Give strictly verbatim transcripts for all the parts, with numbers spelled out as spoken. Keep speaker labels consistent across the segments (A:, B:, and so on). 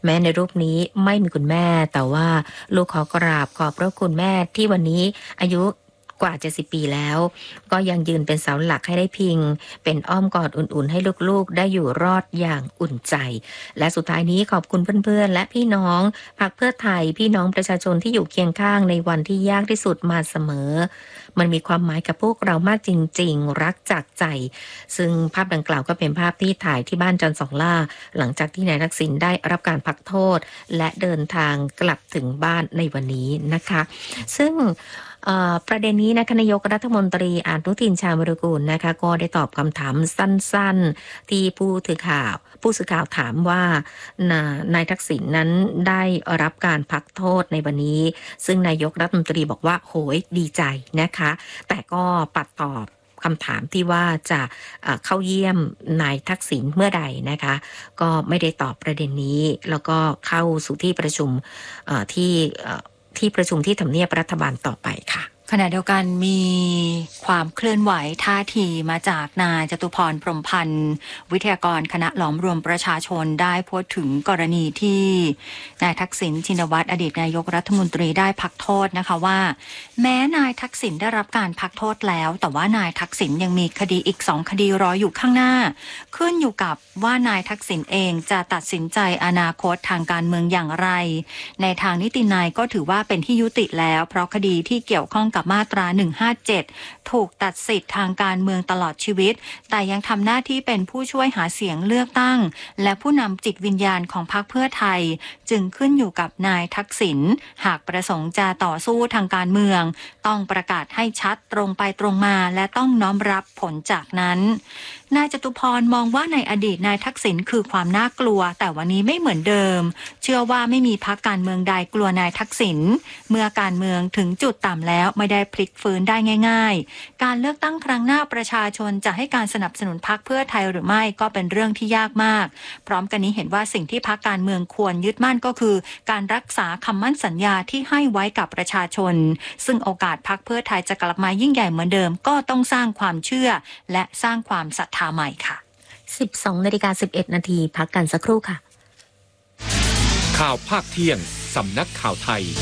A: แม้ในรูปนี้ไม่มีคุณแม่แต่ว่าลูกขอกราบขอบพระคุณแม่ที่วันนี้อายุกว่าเจ็ดสิบปีแล้วก็ยังยืนเป็นเสาหลักให้ได้พิงเป็นอ้อมกอดอุ่นๆให้ลูกๆได้อยู่รอดอย่างอุ่นใจและสุดท้ายนี้ขอบคุณเพื่อนๆและพี่น้องพรรคเพื่อไทยพี่น้องประชาชนที่อยู่เคียงข้างในวันที่ยากที่สุดมาเสมอมันมีความหมายกับพวกเรามากจริงๆรักจากใจซึ่งภาพดังกล่าวก็เป็นภาพที่ถ่ายที่บ้านจันทร์สองล่าหลังจากที่นายทักษิณได้รับการพักโทษและเดินทางกลับถึงบ้านในวันนี้นะคะซึ่งประเด็นนี้นะคะนายกรัฐมนตรีอนุทินชาญวิรากูลนะคะก็ได้ตอบคำถามสั้นๆที่ผู้ถือข่าวผู้สื่อข่าวถามว่านายทักษิณนั้นได้รับการพักโทษในวันนี้ซึ่งนายกรัฐมนตรีบอกว่าโหยดีใจนะคะแต่ก็ปัดตอบคำถามที่ว่าจะเข้าเยี่ยมนายทักษิณเมื่อใดนะคะก็ไม่ได้ตอบประเด็นนี้แล้วก็เข้าสู่ที่ประชุมที่ที่ประชุมที่ทำเนียบรัฐบาลต่อไปค่ะ
B: ขณะเดียวกันมีความเคลื่อนไหวท่าทีมาจากนายจตุพรพรหมพันธ์วิทยากรคณะหลอมรวมประชาชนได้พูดถึงกรณีที่นายทักษิณชินวัตรอดีตนายกรัฐมนตรีได้พักโทษนะคะว่าแม้นายทักษิณได้รับการพักโทษแล้วแต่ว่านายทักษิณยังมีคดีอีกสองคดีรออยู่ข้างหน้าขึ้นอยู่กับว่านายทักษิณเองจะตัดสินใจอนาคตทางการเมืองอย่างไรในทางนิตินัยก็ถือว่าเป็นที่ยุติแล้วเพราะคดีที่เกี่ยวข้องกับมาตราหนึ่งห้าเจ็ดถูกตัดสิทธิ์ทางการเมืองตลอดชีวิตแต่ยังทำหน้าที่เป็นผู้ช่วยหาเสียงเลือกตั้งและผู้นำจิตวิญญาณของพรรคเพื่อไทยจึงขึ้นอยู่กับนายทักษิณหากประสงค์จะต่อสู้ทางการเมืองต้องประกาศให้ชัดตรงไปตรงมาและต้องน้อมรับผลจากนั้นนายจตุพรมองว่าในอดีตนายทักษิณคือความน่ากลัวแต่วันนี้ไม่เหมือนเดิมเชื่อว่าไม่มีพรรคการเมืองใดกลัวนายทักษิณเมื่อการเมืองถึงจุดต่ำแล้วไม่ได้พลิกฟื้นได้ง่ายๆการเลือกตั้งครั้งหน้าประชาชนจะให้การสนับสนุนพรรคเพื่อไทยหรือไม่ก็เป็นเรื่องที่ยากมากพร้อมกันนี้เห็นว่าสิ่งที่พรรคการเมืองควรยึดมั่นก็คือการรักษาคำมั่นสัญญาที่ให้ไว้กับประชาชนซึ่งโอกาสพรรคเพื่อไทยจะกลับมายิ่งใหญ่เหมือนเดิมก็ต้องสร้างความเชื่อและสร้างความศรัทธาใหม่ค่ะ
A: สิบสองนาฬิกาสิบเอ็ดนาทีพักกันสักครู่ค่ะ
C: ข่าวภาคเที่ยงสำนักข่าวไทย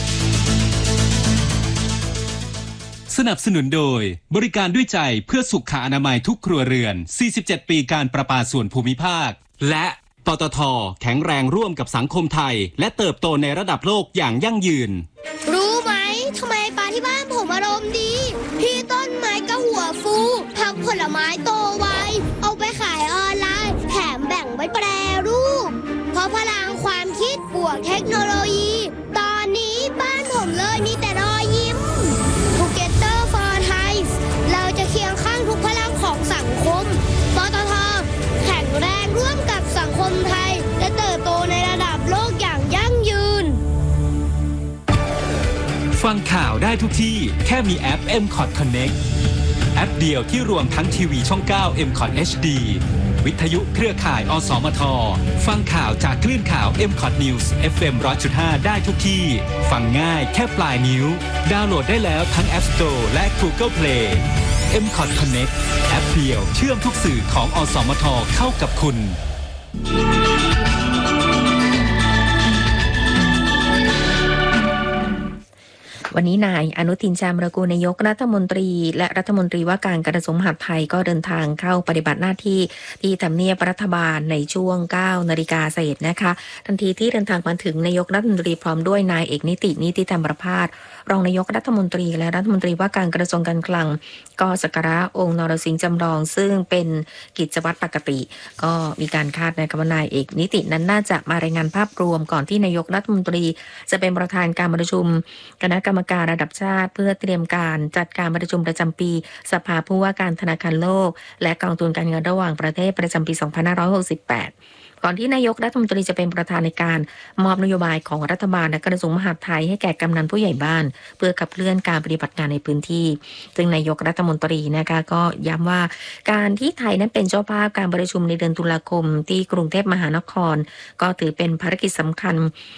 D: สนับสนุนโดยบริการด้วยใจเพื่อสุขอนามัยทุกครัวเรือนสี่สิบเจ็ดปีการประปาส่วนภูมิภาคและปตท.แข็งแรงร่วมกับสังคมไทยและเติบโตในระดับโลกอย่างยั่งยืน
E: รู้ไหมทำไมปลาที่บ้านผมอารมณ์ดีพี่ต้นไม้ก็หัวฟูผักผลไม้โตไวเอาไปขายออนไลน์แถมแบ่งไว้แปรรูปเพราะพลังความคิดบวกเทคโนโลยีตอนนี้บ้านผมเลยมีแต่รอยยิ้ม Together for Thai เราจะเคียงข้างทุกพลังของสังคมปตท.แข็งแรงร่วมกับสังคมไทยและเติบโตในระดับโลกอย่างยั่งยืน
D: ฟังข่าวได้ทุกที่แค่มีแอป เอ็ม คอท Connect แอปเดียวที่รวมทั้งทีวีช่องเก้า เอ็ม คอท เอช ดี วิทยุเครือข่ายอสมทฟังข่าวจากคลื่นข่าว เอ็ม คอท News เอฟ เอ็ม หนึ่งร้อยจุดห้า ได้ทุกที่ฟังง่ายแค่ปลายนิ้วดาวน์โหลดได้แล้วทั้ง App Store และ Google Play เอ็ม คอท Connect แอปเดียวเชื่อมทุกสื่อของอสมทเข้ากับคุณ
A: วันนี้นายอนุทินชาญวิรากูลนายกรัฐมนตรีและรัฐมนตรีว่าการกระทรวงมหาดไทยก็เดินทางเข้าปฏิบัติหน้าที่ที่ทำเนียบรัฐบาลในช่วงเก้านาฬิกาเศษนะคะทันทีที่เดินทางมาถึงนายกรัฐมนตรีพร้อมด้วยนายเอกนิตินิติธรรมประภาสรองนายกรัฐมนตรีและรัฐมนตรีว่าการกระทรวงการคลังก็สักการะองค์นรสิงห์จำลองซึ่งเป็นกิจวัตรปกติก็มีการคาดนะคะว่านายเอกนิตินั้นน่าจะมารายงานภาพรวมก่อนที่นายกรัฐมนตรีจะเป็นประธานการประชุมคณะกรรมการระดับชาติเพื่อเตรียมการจัดการประชุมประจำปีสภาผู้ว่าการธนาคารโลกและกองทุนการเงินระหว่างประเทศประจำปีสองพันห้าร้อยหกสิบแปดก่อนที่นายกรัฐมนตรีจะเป็นประธานในการมอบนโยบายของรัฐบาลและกระทรวงมหาดไทยให้แก่กำนันผู้ใหญ่บ้านเพื่อขับเคลื่อนการปฏิบัติงานในพื้นที่ซึ่งนายกรัฐมนตรีนะคะก็ย้ำว่าการที่ไทยนั้นเป็นเจ้าภาพการประชุมในเดือนตุลาคมที่กรุงเทพมหานครก็ถือเป็นภารกิจสำคัญ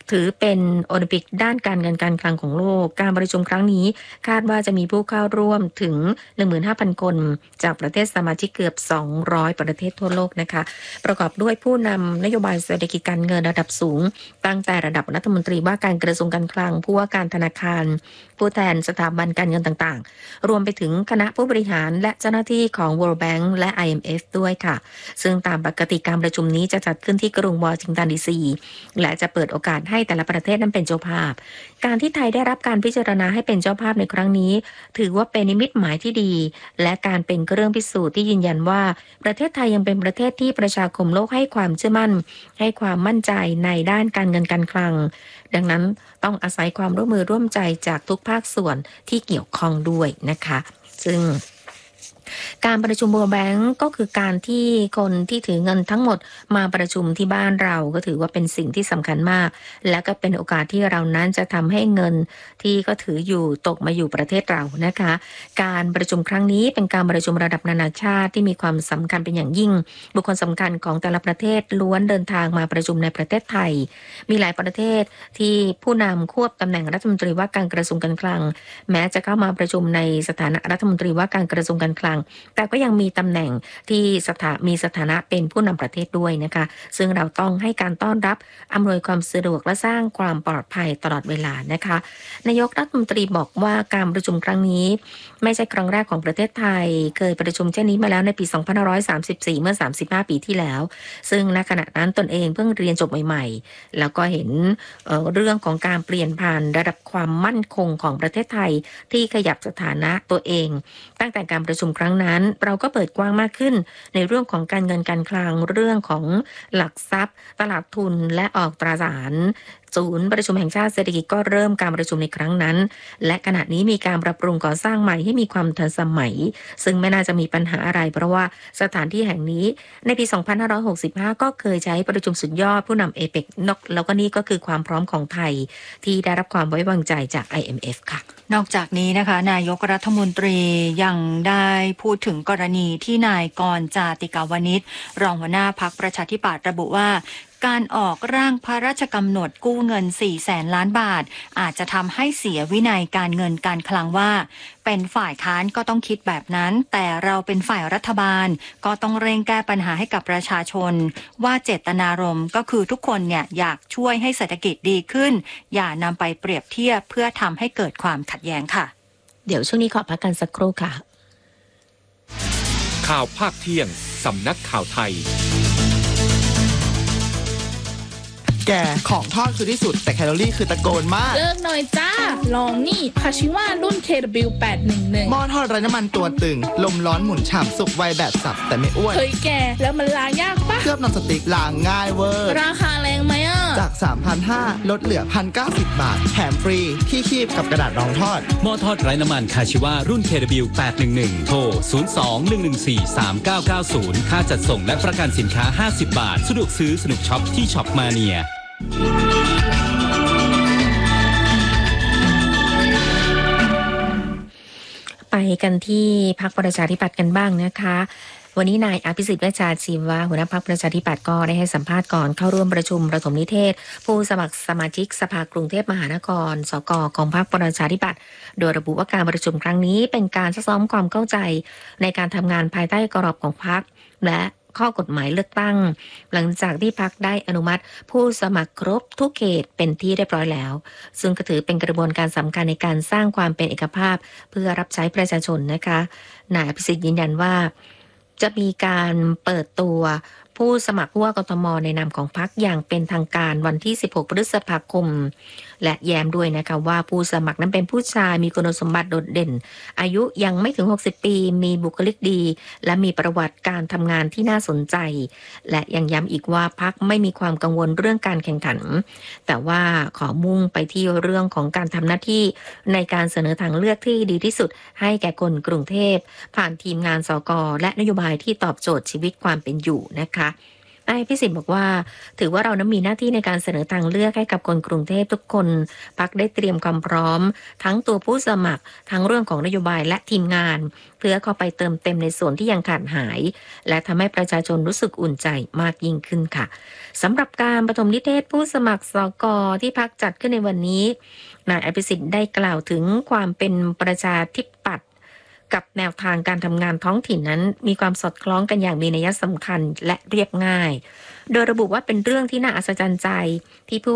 A: ถือเป็นโอลิมปิกด้านการเงินการคลังของโลกการประชุมครั้งนี้คาดว่าจะมีผู้เข้าร่วมถึง หนึ่งหมื่นห้าพัน คนจากประเทศสมาชิกเกือบสองร้อยประเทศทั่วโลกนะคะประกอบด้วยผู้นำนโยบายเศรษฐกิจการเงินระดับสูงตั้งแต่ระดับรัฐมนตรีว่าการกระทรวงการคลังผู้ว่าการธนาคารผู้แทนสถาบันการเงินต่างๆรวมไปถึงคณะผู้บริหารและเจ้าหน้าที่ของ World Bank และ ไอ เอ็ม เอฟ ด้วยค่ะซึ่งตามปกติการประชุมนี้จะจัดขึ้นที่กรุงวอชิงตันดีซีและจะเปิดโอกาสให้แต่ละประเทศนั้นเป็นเจ้าภาพการที่ไทยได้รับการพิจารณาให้เป็นเจ้าภาพในครั้งนี้ถือว่าเป็นนิมิตหมายที่ดีและการเป็นเครื่องพิสูจน์ที่ยืนยันว่าประเทศไทยยังเป็นประเทศที่ประชาคมโลกให้ความเชื่อมั่นให้ความมั่นใจในด้านการเงินการคลังดังนั้นต้องอาศัยความร่วมมือร่วมใจจากทุกภาคส่วนที่เกี่ยวข้องด้วยนะคะซึ่งการประชุม World Bank ก็คือการที่คนที่ถือเงินทั้งหมดมาประชุมที่บ้านเราก็ถือว่าเป็นสิ่งที่สำคัญมากและก็เป็นโอกาสที่เรานั้นจะทำให้เงินที่ก็ถืออยู่ตกมาอยู่ประเทศเรานะคะการประชุมครั้งนี้เป็นการประชุมระดับนานาชาติที่มีความสำคัญเป็นอย่างยิ่งบุคคลสำคัญของแต่ละประเทศล้วนเดินทางมาประชุมในประเทศไทยมีหลายประเทศที่ผู้นำควบตำแหน่งรัฐมนตรีว่าการกระทรวงการคลังแม้จะเข้ามาประชุมในสถานะรัฐมนตรีว่าการกระทรวงการคลังแต่ก็ยังมีตำแหน่งที่สถามีสถานะเป็นผู้นำประเทศด้วยนะคะซึ่งเราต้องให้การต้อนรับอำนวยความสะดวกและสร้างความปลอดภัยตลอดเวลานะคะนายกรัฐมนตรีบอกว่าการประชุมครั้งนี้ไม่ใช่ครั้งแรกของประเทศไทยเคยประชุมเช่นนี้มาแล้วในปีสองพันห้าร้อยสามสิบสี่เมื่อสามสิบห้าปีที่แล้วซึ่งณขณะนั้นตนเองเพิ่งเรียนจบใหม่ๆแล้วก็เห็น เอ่อ เรื่องของการเปลี่ยนผ่านระดับความมั่นคงของประเทศไทยที่ขยับสถานะตัวเองตั้งแต่การประชุมครั้งนั้นเราก็เปิดกว้างมากขึ้นในเรื่องของการเงินการคลังเรื่องของหลักทรัพย์ตลาดทุนและออกตราสารศูนย์ประชุมแห่งชาติเศรษฐกิจก็เริ่มการประชุมในครั้งนั้นและขณะนี้มีการปรับปรุงก่อสร้างใหม่ให้มีความทันสมัยซึ่งไม่น่าจะมีปัญหาอะไรเพราะว่าสถานที่แห่งนี้ในปีสองพันห้าร้อยหกสิบห้าก็เคยใช้ประชุมสุดยอดผู้นำเอเปกนกแล้วก็นี่ก็คือความพร้อมของไทยที่ได้รับความไว้วางใจจาก ไอ เอ็ม เอฟ ค่ะ
B: นอกจากนี้นะคะนายกรัฐมนตรียังได้พูดถึงกรณีที่นายกรณ์จาติกาวนิชรองหัวหน้าพรรคประชาธิปัตย์ระบุว่าการออกร่างพระราชกำหนดกู้เงินสี่แสนล้านบาทอาจจะทำให้เสียวินัยการเงินการคลังว่าเป็นฝ่ายค้านก็ต้องคิดแบบนั้นแต่เราเป็นฝ่ายรัฐบาลก็ต้องเร่งแก้ปัญหาให้กับประชาชนว่าเจตนารมณ์ก็คือทุกคนเนี่ยอยากช่วยให้เศรษฐกิจดีขึ้นอย่านำไปเปรียบเทียบเพื่อทำให้เกิดความขัดแย้งค่ะ
A: เดี๋ยวช่วงนี้ขอพักกันสักครู่ค่ะ
C: ข่าวภาคเที่ยงสำนักข่าวไทย
F: แกของทอดคือที่สุดแต่แคลอรี่คือตะโกนมาก
G: เลิกหน่อยจ้าลองนี่คาชิว่ารุ่น เค ดับเบิลยู แปดหนึ่งหนึ่ง
F: หม้อทอดไร้น้ำมันตัวตึงลมร้อนหมุนฉ่ำสุกไวแบบสับแต่ไม่อ้วน
G: เฮ้ยแกแล้วมันล้างยากปะ
F: เคลือบนอนสติ๊กล้างง่ายเวอร์
G: ราคาแรงไหมอ่ะ
F: จาก สามพันห้าร้อย ลดเหลือ หนึ่งพันเก้าสิบ บาทแถมฟรีที่คีบกับกระดาษรองทอด
D: หม้อทอดไร้น้ำมันคาชิว่ารุ่น เค ดับเบิลยู แปดหนึ่งหนึ่ง โทร ศูนย์ สอง หนึ่ง หนึ่ง สี่ สาม เก้า เก้า ศูนย์ ค่าจัดส่งและประกันสินค้าห้าสิบบาทสะดวกซื้อสนุกช็อปที่ช็อปมาเนีย
A: ไปกันที่พรรคประชาธิปัตย์กันบ้างนะคะวันนี้นายอภิสิทธิ์เวชชาชีวะหัวหน้าพรรคประชาธิปัตย์ก็ได้ให้สัมภาษณ์ก่อนเข้าร่วมประชุมประถมนิเทศผู้สมัครสมาชิกสภากรุงเทพมหานครสกของพรรคประชาธิปัตย์โดยระบุว่าการประชุมครั้งนี้เป็นการซักซ้อมความเข้าใจในการทำงานภายใต้กรอบของพรรคและข้อกฎหมายเลือกตั้งหลังจากที่พรรคได้อนุมัติผู้สมัครครบทุกเขตเป็นที่เรียบร้อยแล้วซึ่งก็ถือเป็นกระบวนการสำคัญในการสร้างความเป็นเอกภาพเพื่อรับใช้ประชาชนนะคะนายอภิสิทธิ์ยืนยันว่าจะมีการเปิดตัวผู้สมัครผู้ว่ากทมในนามของพรรคอย่างเป็นทางการวันที่สิบหกพฤษภาคมและแย้มด้วยนะคะว่าผู้สมัครนั้นเป็นผู้ชายมีคุณสมบัติโดดเด่นอายุยังไม่ถึงหกสิบปีมีบุคลิกดีและมีประวัติการทำงานที่น่าสนใจและยังย้ำอีกว่าพรรคไม่มีความกังวลเรื่องการแข่งขันแต่ว่าขอมุ่งไปที่เรื่องของการทำหน้าที่ในการเสนอทางเลือกที่ดีที่สุดให้แก่คนกรุงเทพผ่านทีมงานสกและนโยบายที่ตอบโจทย์ชีวิตความเป็นอยู่นะคะนายพิสิทธิ์บอกว่าถือว่าเรานั้นมีหน้าที่ในการเสนอทางเลือกให้กับคนกรุงเทพทุกคนพรรคได้เตรียมความพร้อมทั้งตัวผู้สมัครทั้งเรื่องของนโยบายและทีมงานเพื่อเข้าไปเติมเต็มในส่วนที่ยังขาดหายและทำให้ประชาชนรู้สึกอุ่นใจมากยิ่งขึ้นค่ะสำหรับการปฐมนิเทศผู้สมัครสกที่พรรคจัดขึ้นในวันนี้นายอภิสิทธิ์ได้กล่าวถึงความเป็นประชาธิปัตย์กับแนวทางการทำงานท้องถิ่นนั้นมีความสอดคล้องกันอย่างมีนัยสำคัญและเรียบง่ายโดยระบุว่าเป็นเรื่องที่น่าอัศจรรย์ใจที่ผู้